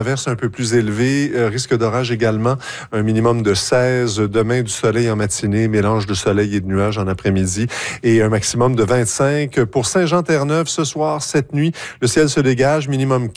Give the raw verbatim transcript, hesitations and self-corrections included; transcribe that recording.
Averse un peu plus élevé, euh, risque d'orage également, un minimum de seize. Demain, du soleil en matinée, mélange de soleil et de nuages en après-midi et un maximum de vingt-cinq. Pour Saint-Jean-Terre-Neuve, ce soir, cette nuit, le ciel se dégage, minimum